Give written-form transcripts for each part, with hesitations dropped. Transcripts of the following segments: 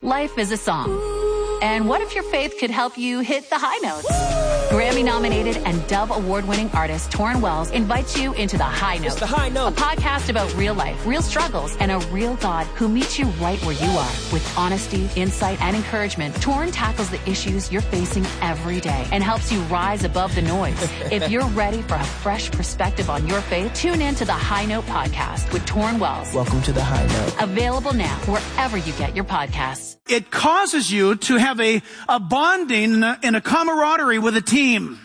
Life is a song. And what if your faith could help you hit the high notes? Grammy-nominated and Dove Award-winning artist Torrin Wells invites you into The High Note. It's The High Note. A podcast about real life, real struggles, and a real God who meets you right where you are. With honesty, insight, and encouragement, Torrin tackles the issues you're facing every day and helps you rise above the noise. If you're ready for a fresh perspective on your faith, tune in to The High Note podcast with Torrin Wells. Welcome to The High Note. Available now wherever you get your podcasts. It causes you to have a bonding and a camaraderie with a team.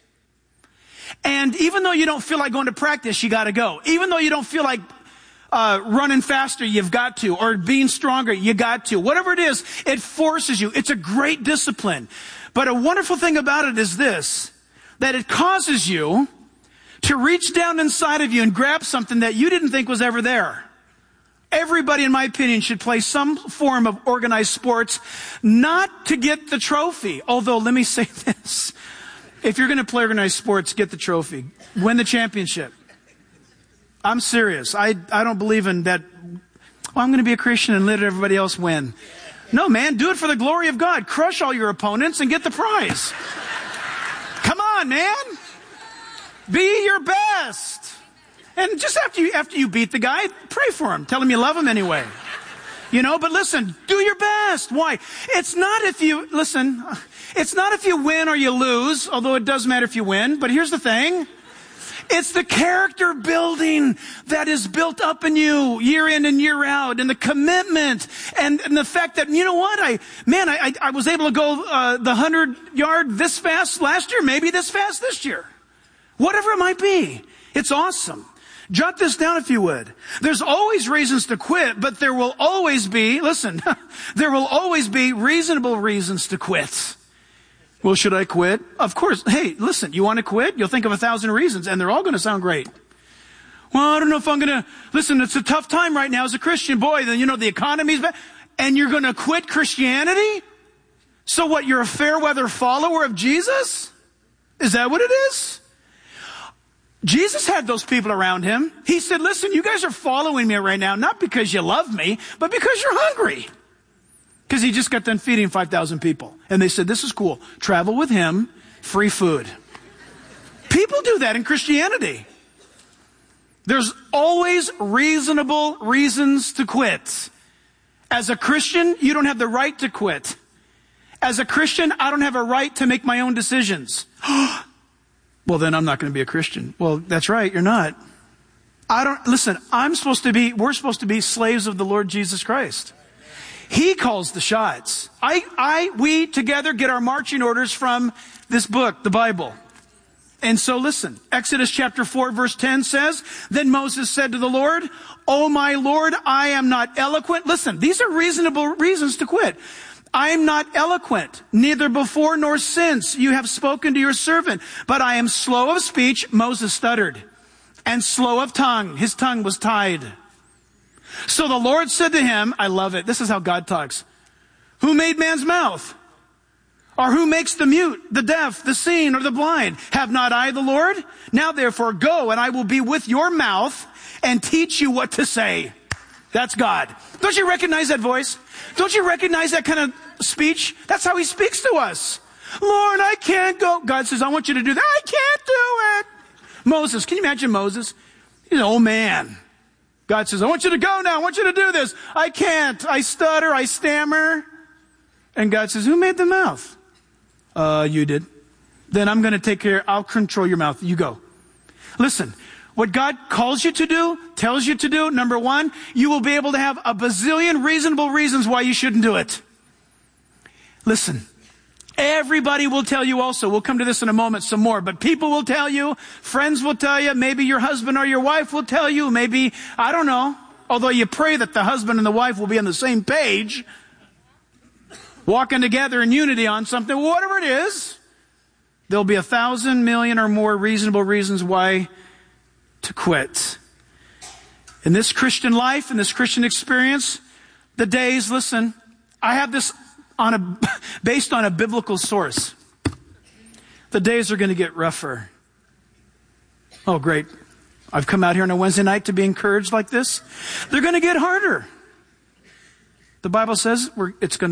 And even though you don't feel like going to practice, you got to go. Even though you don't feel like running faster, you've got to. Or being stronger, you got to. Whatever it is, it forces you. It's a great discipline. But a wonderful thing about it is this, that it causes you to reach down inside of you and grab something that you didn't think was ever there. Everybody, in my opinion, should play some form of organized sports, not to get the trophy. Although, let me say this. If you're going to play organized sports, get the trophy. Win the championship. I'm serious. I don't believe in that, I'm going to be a Christian and let everybody else win. No, man, do it for the glory of God. Crush all your opponents and get the prize. Come on, man. Be your best. And just after you beat the guy, pray for him. Tell him you love him anyway. But listen, do your best. Why? It's not if you win or you lose, although it does matter if you win. But here's the thing. It's the character building that is built up in you year in and year out, and the commitment and the fact that, you know what? I was able to go the 100-yard this fast last year, maybe this fast this year. Whatever it might be. It's awesome. Jot this down if you would. There's always reasons to quit, but there will always be, there will always be reasonable reasons to quit. Well, should I quit? Of course. Hey, listen, you want to quit? You'll think of 1,000 reasons, and they're all going to sound great. Well, I don't know if I'm going to, listen, it's a tough time right now as a Christian. Boy, then, the economy's bad. And you're going to quit Christianity? So what, you're a fair weather follower of Jesus? Is that what it is? Jesus had those people around him. He said, listen, you guys are following me right now, not because you love me, but because you're hungry. Because he just got done feeding 5,000 people. And they said, this is cool. Travel with him, free food. People do that in Christianity. There's always reasonable reasons to quit. As a Christian, you don't have the right to quit. As a Christian, I don't have a right to make my own decisions. Well, then I'm not going to be a Christian. Well, that's right. You're not. We're supposed to be slaves of the Lord Jesus Christ. He calls the shots. We together get our marching orders from this book, the Bible. And so listen, Exodus chapter 4 verse 10 says, then Moses said to the Lord, oh my Lord, I am not eloquent. Listen, these are reasonable reasons to quit. I am not eloquent, neither before nor since you have spoken to your servant, but I am slow of speech, Moses stuttered, and slow of tongue, his tongue was tied. So the Lord said to him, I love it, this is how God talks, who made man's mouth? Or who makes the mute, the deaf, the seeing, or the blind? Have not I the Lord? Now therefore go, and I will be with your mouth and teach you what to say. That's God. Don't you recognize that voice? Don't you recognize that kind of speech? That's how he speaks to us. Lord, I can't go. God says, I want you to do that. I can't do it. Moses, can you imagine Moses? He's an old man. God says, I want you to go now. I want you to do this. I can't. I stutter. I stammer. And God says, who made the mouth? You did. Then I'm going to take care. I'll control your mouth. You go. Listen. What God calls you to do, tells you to do, number one, you will be able to have a bazillion reasonable reasons why you shouldn't do it. Listen, everybody will tell you also, we'll come to this in a moment some more, but people will tell you, friends will tell you, maybe your husband or your wife will tell you, maybe, I don't know, although you pray that the husband and the wife will be on the same page, walking together in unity on something, whatever it is, there'll be 1,000 million or more reasonable reasons why to quit. In this Christian life, in this Christian experience, the days, listen, I have this based on a biblical source. The days are going to get rougher. Oh, great. I've come out here on a Wednesday night to be encouraged like this. They're going to get harder. The Bible says it's going to